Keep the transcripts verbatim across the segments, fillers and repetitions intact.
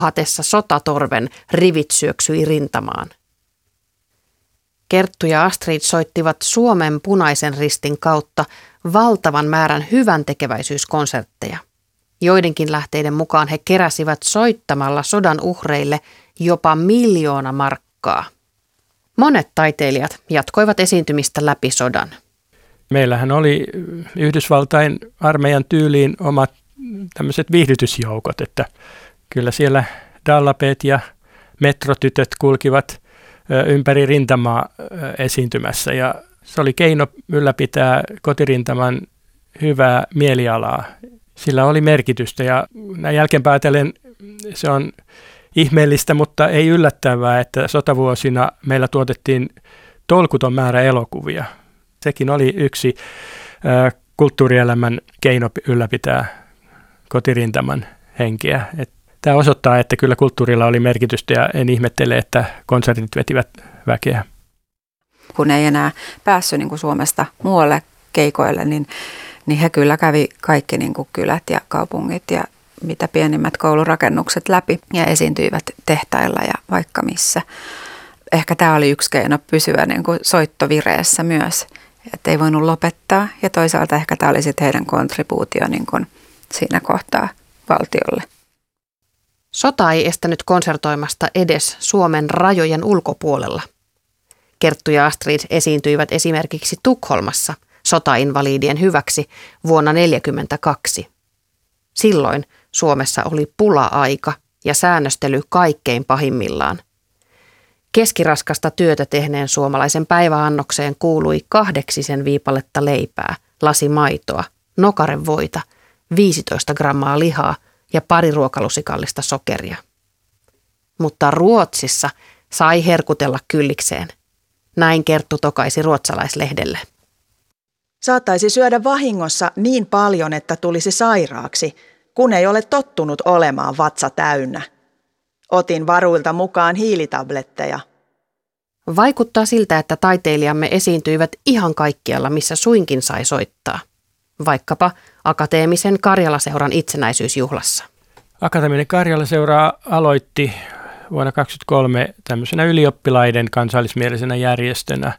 Hatessa sotatorven rivit syöksyi rintamaan. Kerttu ja Astrid soittivat Suomen Punaisen Ristin kautta valtavan määrän hyvän tekeväisyyskonsertteja. Joidenkin lähteiden mukaan he keräsivät soittamalla sodan uhreille jopa miljoona markkaa. Monet taiteilijat jatkoivat esiintymistä läpi sodan. Meillähän oli Yhdysvaltain armeijan tyyliin omat tämmöiset viihdytysjoukot, että kyllä siellä Dallapet ja metrotytöt kulkivat ympäri rintamaa esiintymässä ja se oli keino ylläpitää kotirintaman hyvää mielialaa. Sillä oli merkitystä ja näin jälkeenpäin ajatellen se on ihmeellistä, mutta ei yllättävää, että sotavuosina meillä tuotettiin tolkuton määrä elokuvia. Sekin oli yksi ä, kulttuurielämän keino ylläpitää kotirintaman henkeä. Et tämä osoittaa, että kyllä kulttuurilla oli merkitystä ja en ihmettele, että konsertit vetivät väkeä. Kun ei enää päässyt niin kuin Suomesta muualle keikoille, niin, niin he kyllä kävi kaikki niin kuin kylät ja kaupungit ja mitä pienimmät koulurakennukset läpi ja esiintyivät tehtailla ja vaikka missä. Ehkä tämä oli yksi keino pysyä niin kuin soittovireessä myös, että ei voinut lopettaa ja toisaalta ehkä tämä oli sitten heidän kontribuutio niin kuin siinä kohtaa valtiolle. Sota ei estänyt konsertoimasta edes Suomen rajojen ulkopuolella. Kerttu ja Astrid esiintyivät esimerkiksi Tukholmassa sotainvalidien hyväksi vuonna tuhatyhdeksänsataaneljäkymmentäkaksi. Silloin Suomessa oli pula-aika ja säännöstely kaikkein pahimmillaan. Keskiraskasta työtä tehneen suomalaisen päiväannokseen kuului kahdeksisen viipaletta leipää, lasi maitoa, nokarevoita, viisitoista grammaa lihaa ja pari ruokalusikallista sokeria. Mutta Ruotsissa sai herkutella kyllikseen. Näin Kerttu tokaisi ruotsalaislehdelle. Saattaisi syödä vahingossa niin paljon, että tulisi sairaaksi, kun ei ole tottunut olemaan vatsa täynnä. Otin varuilta mukaan hiilitabletteja. Vaikuttaa siltä, että taiteilijamme esiintyivät ihan kaikkialla, missä suinkin sai soittaa. Vaikkapa Akateemisen Karjalaseuran itsenäisyysjuhlassa. Akateeminen Karjalaseura aloitti vuonna kaksituhattakolme tämmöisenä ylioppilaiden kansallismielisenä järjestönä,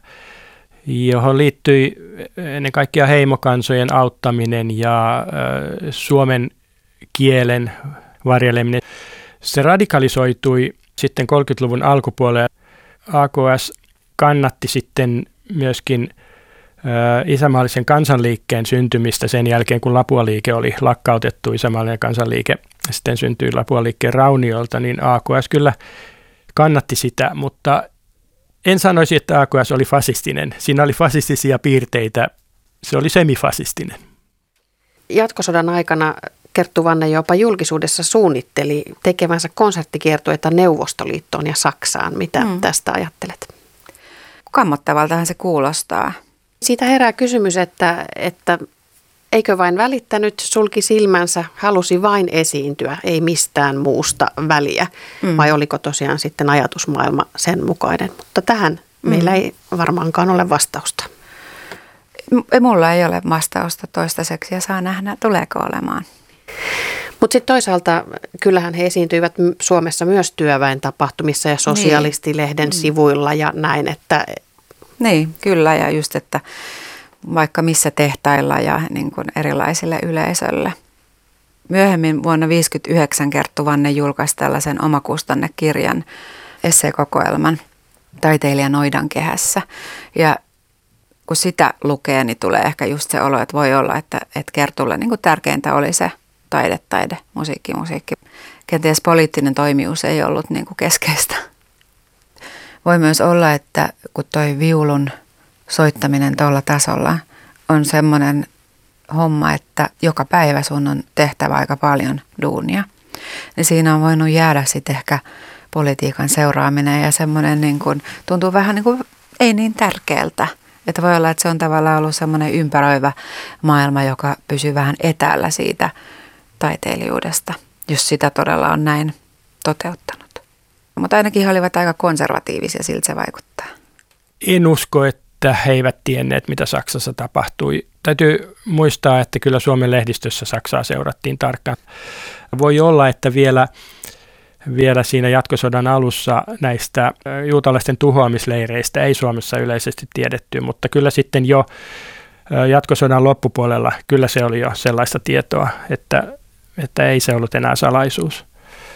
johon liittyi ennen kaikkea heimokansojen auttaminen ja äh, suomen kielen varjeleminen. Se radikalisoitui sitten kolmekymmentäluvun alkupuolella. A K S kannatti sitten myöskin äh, isänmaallisen kansanliikkeen syntymistä sen jälkeen, kun Lapua-liike oli lakkautettu. Isänmaallinen kansanliike sitten syntyi Lapua-liikkeen rauniolta, niin A K S kyllä kannatti sitä, mutta en sanoisi, että A K S oli fasistinen. Siinä oli fasistisia piirteitä. Se oli semifasistinen. Jatkosodan aikana Kerttu Vanne jopa julkisuudessa suunnitteli tekemänsä konserttikiertueita Neuvostoliittoon ja Saksaan. Mitä mm. tästä ajattelet? Kammottavaltahan se kuulostaa. Siitä herää kysymys, että, että eikö vain välittänyt, sulki silmänsä, halusi vain esiintyä, ei mistään muusta väliä. Mm. Vai oliko tosiaan sitten ajatusmaailma sen mukainen? Mutta tähän mm. meillä ei varmaankaan ole vastausta. Mulla ei ole vastausta toistaiseksi ja saa nähdä, tuleeko olemaan. Mutta sitten toisaalta kyllähän he esiintyivät Suomessa myös työväen tapahtumissa ja sosialistilehden niin. sivuilla ja näin, että... Niin, kyllä ja just, että vaikka missä tehtailla ja niin kuin erilaisille yleisölle. Myöhemmin vuonna tuhatyhdeksänsataaviisikymmentäyhdeksän Kerttu Vanne julkaisi tällaisen omakustannekirjan, esseekokoelman Taiteilija Noidankehässä ja kun sitä lukee, niin tulee ehkä just se olo, että voi olla, että, että Kertulle niin kuin tärkeintä oli se taide, taide, musiikki, musiikki. Kenties poliittinen toimijuus ei ollut niin kuin keskeistä. Voi myös olla, että kun toi viulun soittaminen tuolla tasolla on semmoinen homma, että joka päivä sun on tehtävä aika paljon duunia, niin siinä on voinut jäädä sitten ehkä politiikan seuraaminen ja semmoinen niin kuin, tuntuu vähän niin kuin ei niin tärkeältä. Että voi olla, että se on tavallaan ollut semmoinen ympäröivä maailma, joka pysyy vähän etäällä siitä taiteilijuudesta, jos sitä todella on näin toteuttanut. Mutta ainakin he olivat aika konservatiivisia, siltä se vaikuttaa. En usko, että he eivät tienneet, mitä Saksassa tapahtui. Täytyy muistaa, että kyllä Suomen lehdistössä Saksaa seurattiin tarkkaan. Voi olla, että vielä vielä siinä jatkosodan alussa näistä juutalaisten tuhoamisleireistä ei Suomessa yleisesti tiedetty, mutta kyllä sitten jo jatkosodan loppupuolella kyllä se oli jo sellaista tietoa, että, että ei se ollut enää salaisuus.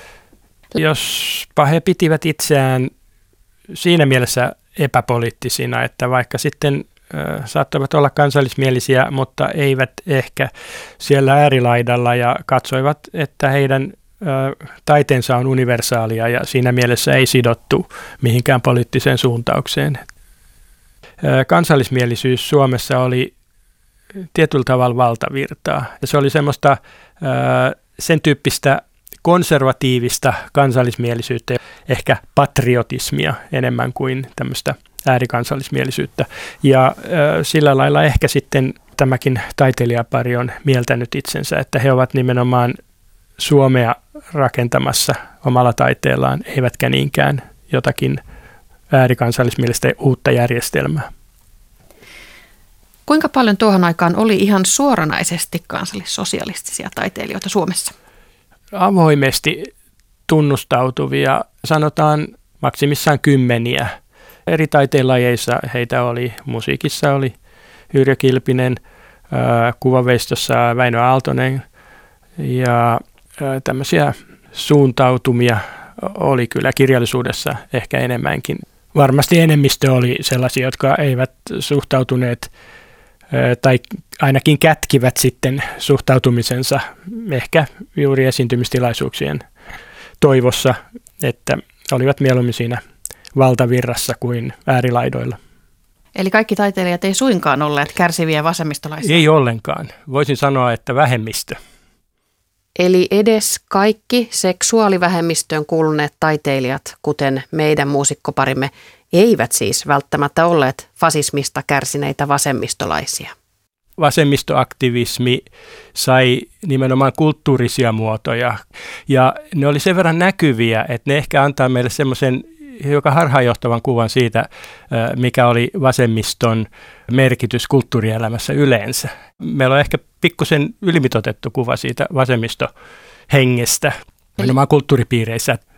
Jospa he pitivät itseään siinä mielessä epäpoliittisina, että vaikka sitten äh, saattoivat olla kansallismielisiä, mutta eivät ehkä siellä äärilaidalla ja katsoivat, että heidän äh, taiteensa on universaalia ja siinä mielessä ei sidottu mihinkään poliittiseen suuntaukseen. Äh, kansallismielisyys Suomessa oli tietyllä tavalla valtavirtaa. Se oli semmoista äh, sen tyyppistä konservatiivista kansallismielisyyttä, ehkä patriotismia enemmän kuin tämmöistä äärikansallismielisyyttä. Ja äh, sillä lailla ehkä sitten tämäkin taiteilijapari on mieltänyt itsensä, että he ovat nimenomaan Suomea rakentamassa omalla taiteellaan, eivätkä niinkään jotakin äärikansallismielistä uutta järjestelmää. Kuinka paljon tuohon aikaan oli ihan suoranaisesti kansallissosialistisia taiteilijoita Suomessa? Avoimesti tunnustautuvia, sanotaan maksimissaan kymmeniä. Eri taiteenlajeissa heitä oli, musiikissa oli Yrjö Kilpinen, kuvaveistossa Väinö Aaltonen ja tämmöisiä suuntautumia oli kyllä kirjallisuudessa ehkä enemmänkin. Varmasti enemmistö oli sellaisia, jotka eivät suhtautuneet tai ainakin kätkivät sitten suhtautumisensa ehkä juuri esiintymistilaisuuksien toivossa, että olivat mieluummin siinä valtavirrassa kuin äärilaidoilla. Eli kaikki taiteilijat ei suinkaan olleet kärsiviä vasemmistolaisia? Ei ollenkaan. Voisin sanoa, että vähemmistö. Eli edes kaikki seksuaalivähemmistöön kuuluneet taiteilijat, kuten meidän muusikkoparimme, eivät siis välttämättä olleet fasismista kärsineitä vasemmistolaisia. Vasemmistoaktivismi sai nimenomaan kulttuurisia muotoja ja ne oli sen verran näkyviä, että ne ehkä antaa meille semmoisen joka harhaanjohtavan kuvan siitä, mikä oli vasemmiston merkitys kulttuurielämässä yleensä. Meillä on ehkä pikkusen ylimitoitettu kuva siitä vasemmistohengestä nimenomaan kulttuuripiireissä.